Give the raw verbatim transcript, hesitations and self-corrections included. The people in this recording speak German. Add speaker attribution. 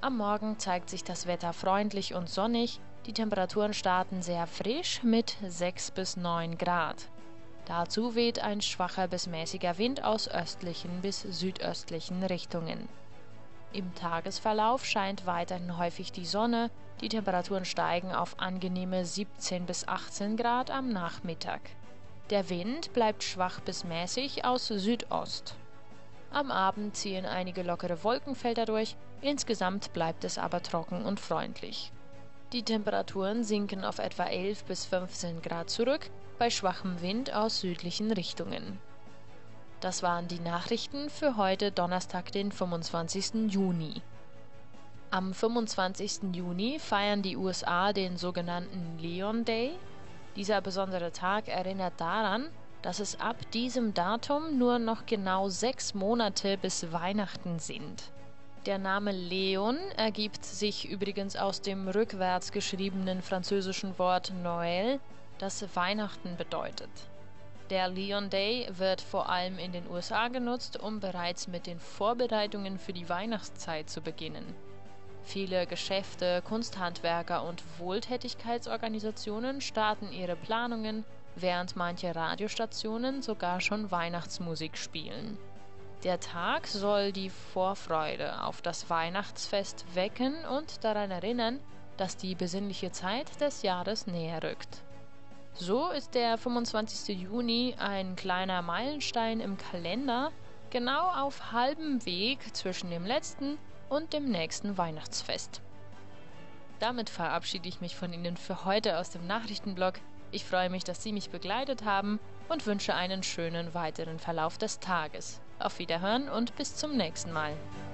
Speaker 1: Am Morgen zeigt sich das Wetter freundlich und sonnig, die Temperaturen starten sehr frisch mit sechs bis neun Grad. Dazu weht ein schwacher bis mäßiger Wind aus östlichen bis südöstlichen Richtungen. Im Tagesverlauf scheint weiterhin häufig die Sonne, die Temperaturen steigen auf angenehme siebzehn bis achtzehn Grad am Nachmittag. Der Wind bleibt schwach bis mäßig aus Südost. Am Abend ziehen einige lockere Wolkenfelder durch, insgesamt bleibt es aber trocken und freundlich. Die Temperaturen sinken auf etwa elf bis fünfzehn Grad zurück, bei schwachem Wind aus südlichen Richtungen. Das waren die Nachrichten für heute Donnerstag, den fünfundzwanzigsten Juni. Am fünfundzwanzigsten Juni feiern die U S A den sogenannten Leon Day. Dieser besondere Tag erinnert daran, dass es ab diesem Datum nur noch genau sechs Monate bis Weihnachten sind. Der Name Leon ergibt sich übrigens aus dem rückwärts geschriebenen französischen Wort Noël, das Weihnachten bedeutet. Der Leon Day wird vor allem in den U S A genutzt, um bereits mit den Vorbereitungen für die Weihnachtszeit zu beginnen. Viele Geschäfte, Kunsthandwerker und Wohltätigkeitsorganisationen starten ihre Planungen, während manche Radiostationen sogar schon Weihnachtsmusik spielen. Der Tag soll die Vorfreude auf das Weihnachtsfest wecken und daran erinnern, dass die besinnliche Zeit des Jahres näher rückt. So ist der fünfundzwanzigste Juni ein kleiner Meilenstein im Kalender, genau auf halbem Weg zwischen dem letzten und dem nächsten Weihnachtsfest. Damit verabschiede ich mich von Ihnen für heute aus dem Nachrichtenblog. Ich freue mich, dass Sie mich begleitet haben und wünsche einen schönen weiteren Verlauf des Tages. Auf Wiederhören und bis zum nächsten Mal.